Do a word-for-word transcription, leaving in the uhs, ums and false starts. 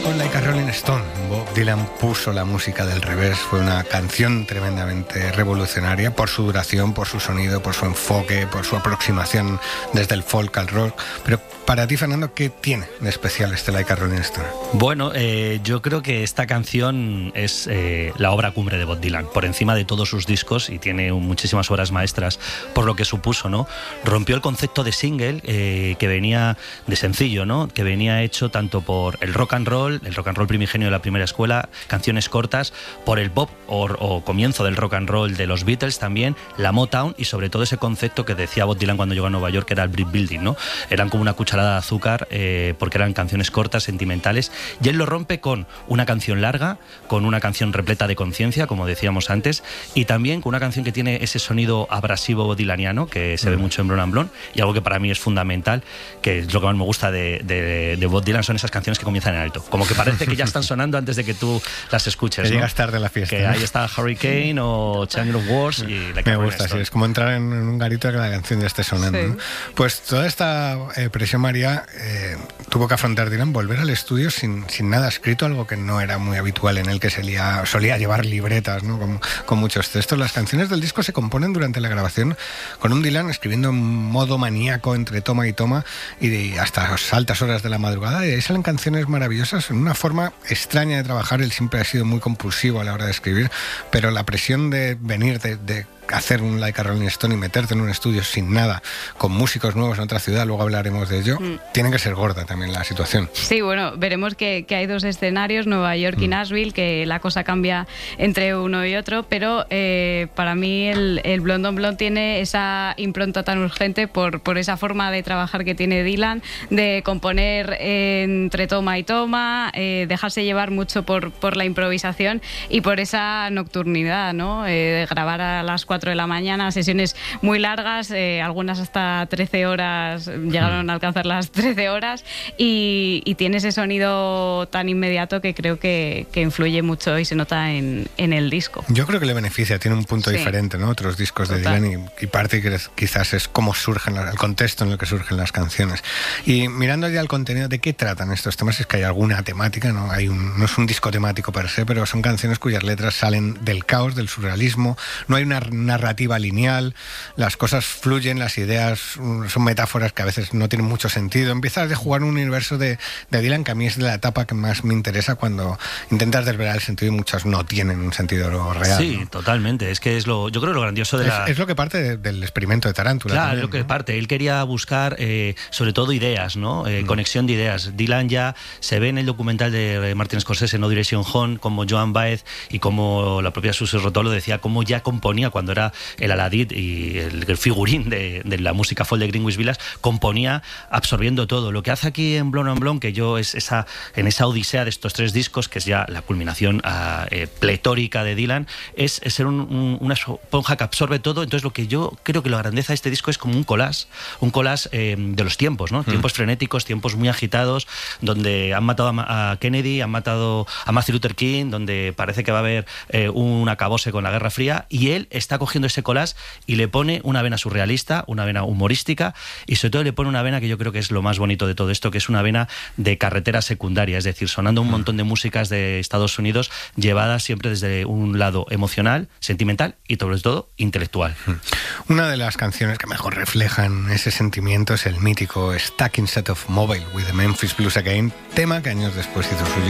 con Like a Rolling Stone. Bob Dylan puso la música del revés. Fue una canción tremendamente revolucionaria por su duración, por su sonido, por su enfoque, por su aproximación desde el folk al rock. Pero para ti, Fernando, ¿qué tiene de especial este Like a Rolling Stone? Bueno, eh, yo creo que esta canción es eh, la obra cumbre de Bob Dylan, por encima de todos sus discos, y tiene muchísimas obras maestras por lo que supuso, ¿no? Rompió el concepto de single eh, que venía de sencillo, ¿no? Que venía hecho tanto por el rock and roll, el rock and roll primigenio de la primera escuela, canciones cortas, por el pop o, o comienzo del rock and roll de los Beatles también, la Motown y sobre todo ese concepto que decía Bob Dylan cuando llegó a Nueva York, que era el brick building, ¿no? Eran como una cucharada de azúcar eh, porque eran canciones cortas, sentimentales, y él lo rompe con una canción larga, con una canción repleta de conciencia, como decíamos antes, y también con una canción que tiene ese sonido abrasivo dylaniano que se mm. ve mucho en Blonde on Blonde, y algo que para mí es fundamental, que es lo que más me gusta de, de, de Bob Dylan, son esas canciones que comienzan en alto, como que parece que ya están sonando antes de que tú las escuches, que ¿no? llegas tarde a la fiesta, que ¿no? Ahí está Hurricane o Channel of Wars y la me gusta, sí, es como entrar en un garito que la canción ya esté sonando, sí. ¿no? Pues toda esta eh, presión, María, eh, tuvo que afrontar Dylan, volver al estudio sin, sin nada escrito, algo que no era muy habitual en él, que solía, solía llevar libretas, ¿no? con, con muchos textos. Las canciones del disco se componen durante la grabación con un Dylan escribiendo en modo maníaco entre toma y toma y de, hasta las altas horas de la madrugada, y ahí salen canciones maravillosas en una forma extraña de trabajar. Él siempre ha sido muy compulsivo a la hora de escribir, pero la presión de venir de, de hacer un Like a Rolling Stone y meterte en un estudio sin nada, con músicos nuevos en otra ciudad, luego hablaremos de ello, mm. tiene que ser gorda también la situación. Sí, bueno, veremos que, que hay dos escenarios, Nueva York mm. y Nashville, que la cosa cambia entre uno y otro, pero eh, para mí el, el Blonde on Blonde tiene esa impronta tan urgente por, por esa forma de trabajar que tiene Dylan, de componer entre toma y toma, eh, dejarse llevar mucho por, por la improvisación y por esa nocturnidad, ¿no? Eh, de grabar a las cuatro de la mañana, sesiones muy largas, eh, algunas hasta trece horas, llegaron a alcanzar las trece horas, y, y tiene ese sonido tan inmediato que creo que, que influye mucho y se nota en, en el disco. Yo creo que le beneficia, tiene un punto sí. diferente, ¿no? Otros discos de Total. Dylan, y, y parte que quizás es cómo surgen, el contexto en el que surgen las canciones. Y mirando ya el contenido, ¿de qué tratan estos temas? Es que hay alguna temática, ¿no? Hay un, no es un disco temático per se, pero son canciones cuyas letras salen del caos, del surrealismo, no hay una narrativa lineal, las cosas fluyen, las ideas son metáforas que a veces no tienen mucho sentido. Empiezas a jugar un universo de, de Dylan que a mí es la etapa que más me interesa, cuando intentas desvelar el sentido y muchas no tienen un sentido real. Sí, ¿no? Totalmente. Es que es lo, yo creo lo grandioso de es, la... Es lo que parte de, del experimento de Tarántula. Claro, también, es lo que ¿no? parte. Él quería buscar eh, sobre todo ideas, ¿no? Eh, mm. Conexión de ideas. Dylan ya se ve en el documental de Martin Scorsese, No Direction Home, como Joan Baez y como la propia Susie Rotolo decía, cómo ya componía cuando era el Aladdin y el, el figurín de, de la música folk de Greenwich Village, componía absorbiendo todo. Lo que hace aquí en Blonde on Blonde, que yo es esa en esa odisea de estos tres discos, que es ya la culminación uh, eh, pletórica de Dylan, es, es ser un, un, una esponja que absorbe todo. Entonces lo que yo creo que la grandeza de este disco es como un collage, un collage eh, de los tiempos, ¿no? Mm. Tiempos frenéticos, tiempos muy agitados, donde han matado a, a Kennedy, han matado a Martin Luther King, donde parece que va a haber eh, un acabose con la Guerra Fría, y él está cogiendo ese collage y le pone una vena surrealista, una vena humorística, y sobre todo le pone una vena que yo creo que es lo más bonito de todo esto, que es una vena de carretera secundaria, es decir, sonando un montón de músicas de Estados Unidos llevadas siempre desde un lado emocional, sentimental y sobre todo intelectual. Una de las canciones que mejor reflejan ese sentimiento es el mítico Stuck Instead of Mobile with the Memphis Blues Again, tema que años después hizo suyo